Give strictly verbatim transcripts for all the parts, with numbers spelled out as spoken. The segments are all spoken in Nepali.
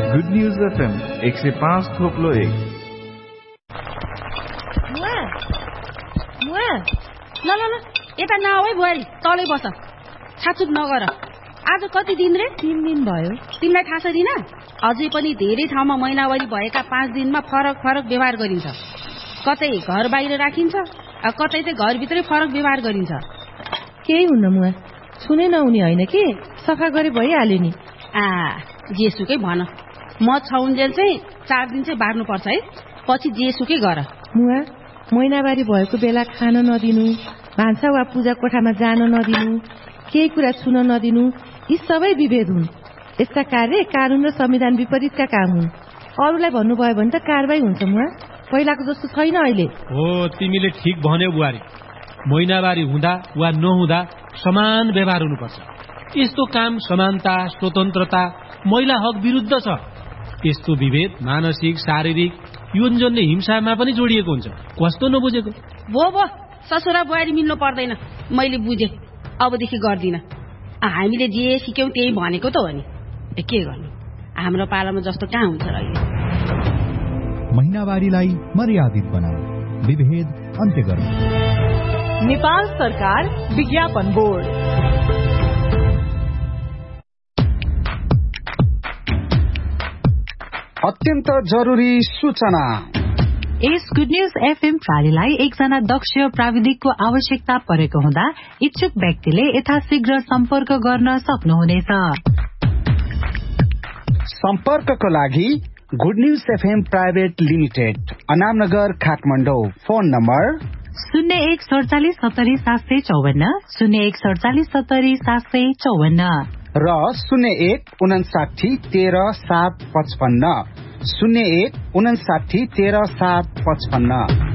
गुड न्यूज एफएम एक सय पाँच थोप्लो एक। ल ल ल यता नआऊ है बुहारी, तलै बस, छाचुप नगर। आज कति दिन रे? तीन दिन भयो। तिमीलाई थाहा छ दिना? अझै पनि धेरै ठाउँमा महिनावारी भएका पाँच दिनमा फरक फरक व्यवहार गरिन्छ। कतै घर बाहिर राखिन्छ, कतै चाहिँ घरभित्रै फरक व्यवहार गरिन्छ। केही हुन्न मुआ, सुनै नहुने होइन कि, सफा गरे भइहाल्यो नि। आ जेसुकै भन, म छाउन्जेल चाहिँ चार दिन चाहिँ बार्नुपर्छ है, पछि जेसुकै गर। मुआ, महिनावारी भएको बेला खान नदिनु, भान्सा वा पूजा कोठामा जान नदिनु, केही कुरा छुन नदिनु, यी सबै विभेद हुन्। यस्ता कार्य कानून र संविधान विपरीतका काम हुन्। अरूलाई भन्नुभयो भने त कारबाही हुन्छ मुआ, पहिलाको जस्तो छैन अहिले। हो, तिमीले ठिक भन्यौ बुहारी। महिनावारी हुँदा वा नहुँदा समान व्यवहार हुनुपर्छ। यस्तो काम समानता, स्वतन्त्रता, महिला हक विरुद्ध छ। यस्तो विभेद मानसिक, शारीरिक, यौनजन्य हिंसामा पनि जोडिएको हुन्छ। कस्तो नबुझेको? भो भो, ससुरा बुहारी मिल्नु पर्दैन, मैले बुझेँ, अबदेखि गर्दिन। हामीले जे सिक्यौँ त्यही भनेको त हो नि, के गर्नु, हाम्रो पालामा जस्तो कहाँ हुन्छ र अहिले। महिनावारीलाई मर्यादित बनाऊ, विभेद अन्त्य गर्नु। नेपाल सरकार विज्ञापन बोर्ड। अत्यन्त जरुरी सूचना। यस गुड न्यूज एफएम प्रालीलाई एकजना दक्ष प्राविधिकको आवश्यकता परेको हुँदा इच्छुक व्यक्तिले यथाशीघ्र सम्पर्क गर्न सक्नुहुनेछ। सम्पर्कको लागि good news FM private limited, Anamnagar, Kathmandu. Phone number शून्य एक सडचालिस सत्तरी सात सय चौवन्न, शून्य एक सडचालिस सत्तरी सात सय चौवन्न र शून्य एक उनासाठी तेह्र सात पचपन्न, शून्य एक उनासाठी तेह्र सात पचपन्न।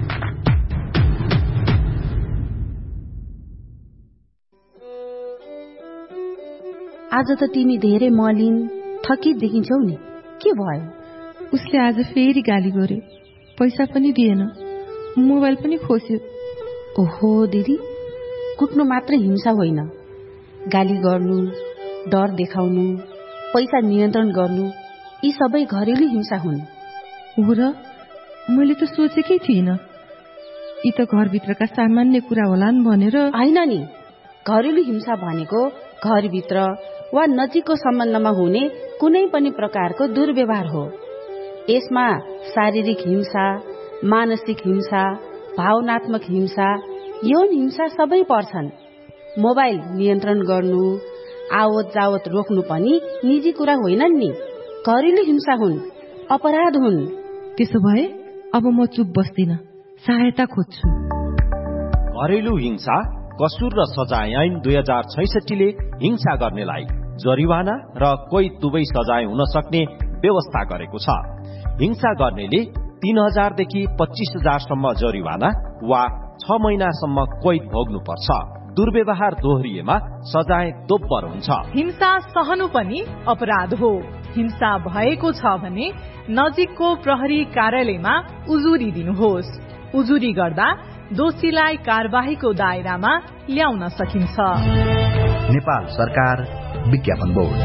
आज त तिमी धेरै मलिन थकित देखिन्छौ नि, के भयो? उसले आज फेरि गाली गर्यो, पैसा पनि दिएन, मोबाइल पनि खोस्यो। ओहो दिदी, कुट्नु मात्र हिंसा होइन, गाली गर्नु, डर देखाउनु, पैसा नियन्त्रण गर्नु, यी सबै घरेलु हिंसा हुन्। हो र, मैले त सोचेकै थिइनँ, यी त घरभित्रका सामान्य कुरा होलान् भनेर। होइन नि, घरेलु हिंसा भनेको घरभित्र वा नजिकको सम्बन्धमा हुने कुनै पनि प्रकारको दुर्व्यवहार हो। यसमा शारीरिक हिंसा, मानसिक हिंसा, भावनात्मक हिंसा, यौन हिंसा सबै पर्छन्। मोबाइल नियन्त्रण गर्नु, आवत जावत रोक्नु पनि निजी कुरा होइनन् नि, घरेलु हिंसा हुन्, अपराध हुन्। त्यसो भए अब म चुप बस्दिन, सहायता खोज्छु। घरेलु हिंसा कसुर र सजाय ऐन दुई हजार छैसठीले हिंसा गर्नेलाई जरिवाना र कोही दुवै सजाय हुन सक्ने व्यवस्था गरेको छ। हिंसा गर्नेले तीन हजारदेखि पच्चीस हजारसम्म जरिवाना वा छ महिनासम्म कैद भोग्नुपर्छ। दुर्व्यवहार दोहोरिएमा सजाय दोब्बर हुन्छ। हिंसा सहनु पनि अपराध हो। हिंसा भएको छ भने नजिकको प्रहरी कार्यालयमा उजुरी दिनुहोस्। उजुरी गर्दा दोषीलाई कारबाहीको दायरामा ल्याउन सकिन्छ। नेपाल सरकार विज्ञापन बोर्ड।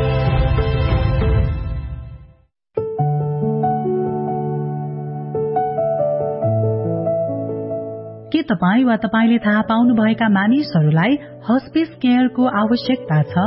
के तपाईँ वा तपाईले थाहा पाउनुभएका मानिसहरूलाई हस्पिस केयरको आवश्यकता छ?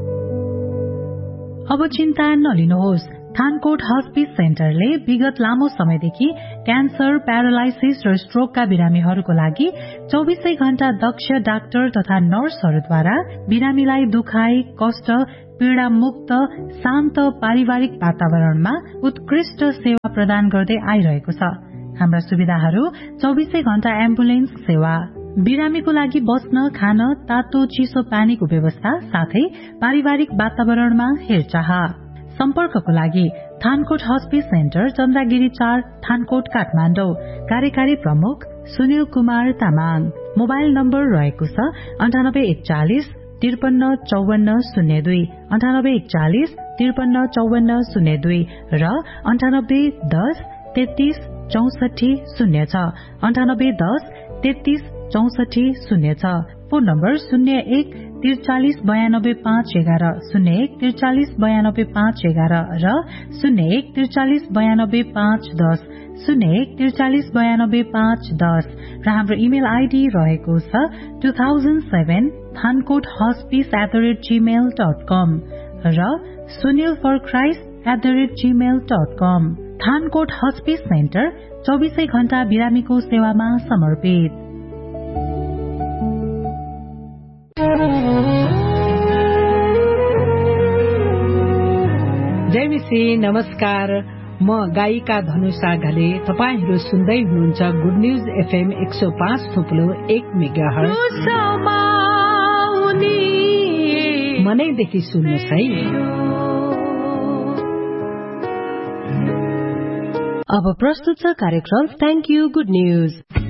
अब चिन्ता नलिनुहोस्। थानकोट हस्पिस सेन्टरले विगत लामो समयदेखि क्यान्सर, प्यारालाइसिस र स्ट्रोकका बिरामीहरूको लागि चौबिसै घण्टा दक्ष डाक्टर तथा नर्सहरूद्वारा बिरामीलाई दुखाइ, कष्ट, पीड़ा मुक्त, शान्त पारिवारिक वातावरणमा उत्कृष्ट सेवा प्रदान गर्दै आइरहेको छ। हाम्रा सुविधाहरू चौबिसै घण्टा एम्बुलेन्स सेवा, बिरामीको लागि बस्न, खान, तातो चिसो पानीको व्यवस्था, साथै पारिवारिक वातावरणमा हेरचाह। सम्पर्कको लागि थानकोट हस्पिस सेन्टर, चन्द्रगिरी चार, थानकोट, काठमाडौँ। कार्यकारी प्रमुख सुनिल कुमार तामाङ। मोबाइल नम्बर रहेको छ अन्ठानब्बे एकचालिस त्रिपन्न चौवन्न शून्य दुई, अन्ठानब्बे एकचालिस त्रिपन्न चौवन्न शून्य दुई र अन्ठानब्बे दस तेत्तीस चौसठी शून्य छ, अन्ठानब्बे दस तेत्तीस चौसठी शून्य छ। फोन नम्बर शून्य एक त्रिचालिस बयानब्बे पाँच एघार शून्य एक त्रिचालिस बयानब्बे पाँच एघार र शून्य एक त्रिचालिस बयानब्बे पाँच दस शून्य एक त्रिचालिस बयानब्बे पाँच दस र हाम्रो इमेल आईडी रहेको छ two thousand seven Thankot hospice at the rate Gmail dot कम र Sunil for Christ at the rate Gmail dot com. Thankot hospice centre चौबीसै घण्टा बिरामीको सेवामा समर्पित। जय मिसी, नमस्कार। म गायिका धनुषा घले। तपाईहरू सुन्दै हुनुहुन्छ गुड न्यूज एफएम एक सौ पाँच थुप्लो एक मेगाहर्ज। मनैदेखि सुन्नुहोस् है। अब प्रस्तुत छ कार्यक्रम थ्याङ्क यू गुड न्यूज।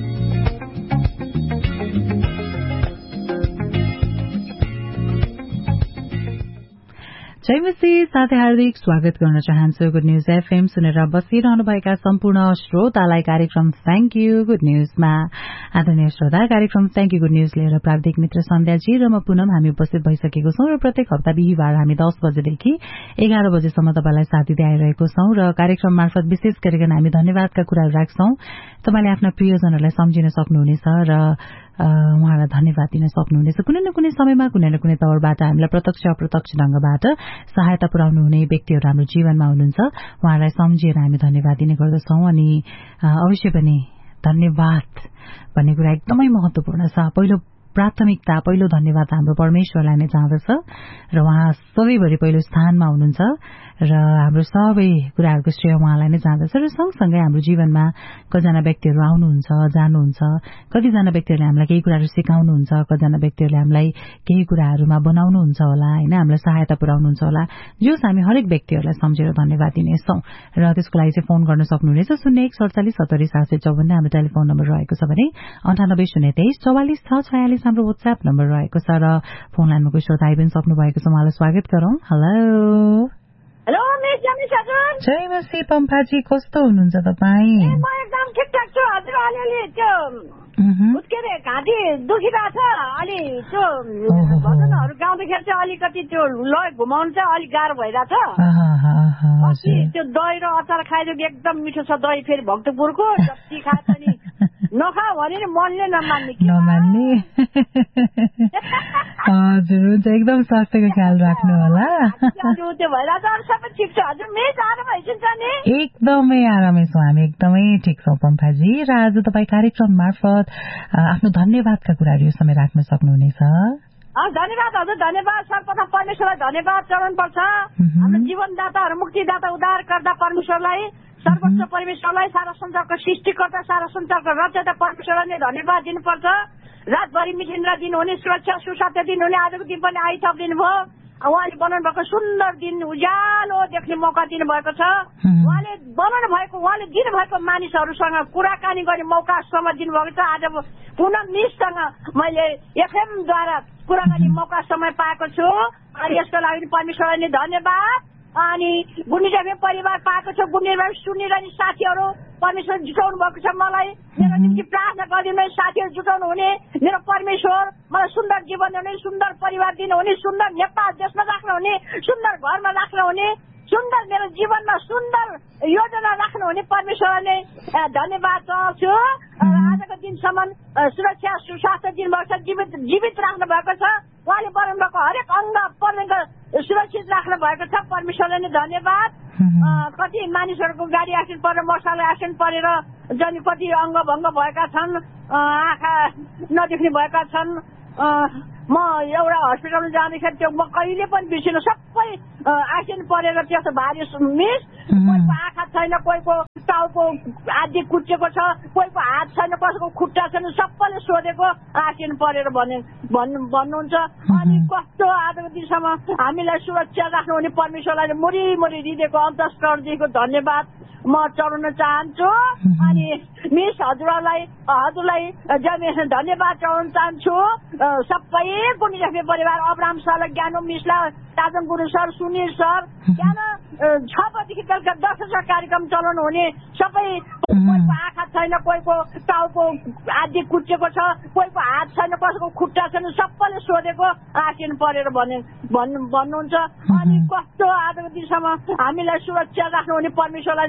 जयमसी साथै हार्दिक स्वागत गर्न चाहन्छु गुड न्यूज एफएम सुनेर बसिरहनुभएका सम्पूर्ण श्रोतालाई कार्यक्रम थ्याङ्क यू गुड न्यूजमा। आदरणीय श्रोता, कार्यक्रम थ्याङ्क यू गुड न्यूज लिएर प्राविधिक मित्र सन्ध्याजी र म पुनम हामी उपस्थित भइसकेको छौं र प्रत्येक हप्ता बिहिबार हामी दस बजेदेखि एघार बजेसम्म तपाईलाई साथ दिँदै आइरहेको छौं र कार्यक्रम मार्फत विशेष गरिकन हामी धन्यवादका कुराहरू राख्छौं। तपाईले आफ्ना प्रियजनहरूलाई सम्झिन सक्नुहुनेछ र उहाँलाई धन्यवाद दिन सक्नुहुनेछ। कुनै न कुनै समयमा कुनै न कुनै तौरबाट हामीलाई प्रत्यक्ष अप्रत्यक्ष ढंगबाट सहायता पुर्याउनु हुने व्यक्तिहरू हाम्रो जीवनमा हुनुहुन्छ। उहाँलाई सम्झिएर हामी धन्यवाद दिने गर्दछौं अनि अवश्य पनि धन्यवाद भन्ने कुरा एकदमै महत्वपूर्ण छ। पहिलो प्राथमिकता, पहिलो धन्यवाद हाम्रो परमेश्वरलाई नै जाँदछ र उहाँ सबैभरि पहिलो स्थानमा हुनुहुन्छ र हाम्रो सबै कुराहरूको श्रेय उहाँलाई नै जाँदछ र सँगसँगै हाम्रो जीवनमा कतिजना व्यक्तिहरू आउनुहुन्छ, जानुहुन्छ, कतिजना व्यक्तिहरूले हामीलाई केही कुराहरू सिकाउनुहुन्छ, कतिजना व्यक्तिहरूले हामीलाई केही कुराहरूमा बनाउनुहुन्छ होला, होइन, हामीलाई सहायता पुर्याउनुहुन्छ होला। जस हामी हरेक व्यक्तिहरूलाई सम्झेर धन्यवाद दिनेछौं र त्यसको लागि चाहिँ फोन गर्न सक्नुहुनेछ शून्य एक सडचालिस सत्तरी सात सय चौवन्न हाम्रो टेलिफोन नम्बर रहेको छ भने अन्ठानब्बे शून्य तेइस चौवालिस छ छयालिस हाम्रो व्हाट्सएप नम्बर रहेको छ र फोन लाइनमा कोही श्रोता आइ पनि सक्नु भएको छ। उहाँलाई स्वागत गरौं। हेलो हेलो मिस जमिस हजुर। जय मसी पम्फाजी, कस्तो हुनुहुन्छ तपाईँ? म एकदम ठिकठाक छु हजुर। अलिअलि त्यो उसके रे घाँटी दुखिरहेको छ, अलि त्यो भजनहरू गाउँदाखेरि चाहिँ अलिकति त्यो लय घुमाउनु चाहिँ अलिक गाह्रो भइरहेको छ। त्यो दही र अचार खाइदिएको एकदम मिठो छ दही, फेरि भक्तपुरको जति खाए पनि नखा भने नि मनले नमान्ने नमान्ने हजुर। हुन्छ, एकदम स्वास्थ्यको ख्याल राख्नु होला। त्यो भइरहेको छ, सबै ठिक छ हजुर। मिस आराम भइसक्छ नि? एकदमै आरामै छौँ हामी, एकदमै ठिक छौँ पम्फाजी। र आज तपाईँ कार्यक्रम मार्फत आफ्नो धन्यवादका कुराहरू यो समय राख्न सक्नुहुनेछ। धन्यवाद हजुर, धन्यवाद। सर्वप्रथम परमेश्वरलाई धन्यवाद चढाउनु पर्छ। हाम्रो जीवनदाताहरू, मुक्तिदाता, उद्धारकर्ता परमेश्वरलाई, सर्वोच्च परमेश्वरलाई, सारा संसारको सृष्टिकर्ता, सारा संसारको रचयिता परमेश्वरलाई नै धन्यवाद दिनुपर्छ। रातभरि मिठिन्द्र दिनुहुने, सुरक्षा सुसाध्य दिनुहुने, आजको दिन पनि आइथपिदिनु भयो। उहाँले बनाउनु भएको सुन्दर दिन, उज्यालो देख्ने मौका दिनुभएको छ। उहाँले बनाउनु भएको, उहाँले दिनुभएको मानिसहरूसँग कुराकानी गर्ने मौकासम्म दिनुभएको छ। आज पुनः मिससँग मैले एफएमद्वारा कुराकानी मौका समय पाएको छु अनि यसको लागि परमेश्वरलाई नै धन्यवाद। अनि गुन्डीदेवी परिवार पाएको छु, गुन्डीदेवी सुनिरहने साथीहरू परमेश्वर जुटाउनु भएको छ। मलाई मेरो निम्ति प्रार्थना गरिदिनु, साथीहरू जुटाउनु हुने, मेरो परमेश्वर मलाई सुन्दर जीवन दिनुहुने, सुन्दर परिवार दिनुहुने, सुन्दर नेपाल देशमा राख्नुहुने, सुन्दर घरमा राख्नुहुने, सुन्दर मेरो जीवनमा सुन्दर योजना राख्नुहुने परमेश्वरले धन्यवाद चढाउँछु। आजको दिनसम्म सुरक्षा सुस्वास्थ्य दिनुभएको छ, जीवित जीवित राख्नु भएको छ। उहाँले बनाउनु भएको हरेक अङ्ग पर्नेको सुरक्षित राख्नु भएको छ, परमेश्वरले नै धन्यवाद। कति मानिसहरूको गाडी एक्सिडेन्ट परेर, मोटरसाइकल एक्सिडेन्ट परेर जनि कति अङ्ग भङ्ग भएका छन्, आँखा नदेख्ने भएका छन्। म एउटा हस्पिटलमा जाँदाखेरि त्यो म कहिले पनि बिर्सिनु, सबै एक्सिडेन्ट परेर त्यस्तो भारी मिस, कोहीको आँखा छैन, कोहीको टाउको आदि कुटेको छ, कोहीको हात छैन, कसैको खुट्टा छैन, सबैले सोधेको एक्सिडेन्ट परेर भने भन्नुहुन्छ। अनि कस्तो आजको दिनसम्म हामीलाई सुरक्षा राख्नुहुने परमेश्वरलाई मुरी मुरी हृदयको अन्तस्करणदेखिको धन्यवाद। म चढाउन चाहन्छु। अनि मिस हजुरलाई हजुरलाई धन्यवाद चढाउन चाहन्छु। सबै गुणी राख्ने परिवार अब्राम सरलाई, ज्ञानो मिसलाई, ताजङ गुरु सर, सुनिल सर, बिहान छ बजीदेखि बेलुका दस बजे कार्यक्रम चलाउनु हुने सबै, कोहीको आँखा छैन, कोहीको टाउको आदि कुटेको छ, कोहीको हात छैन, कसैको खुट्टा छैन, सबैले सोधेको आसिन परेर भने भन्नुहुन्छ। अनि कस्तो आजको दिनसम्म हामीलाई सुरक्षा राख्नुहुने परमेश्वरलाई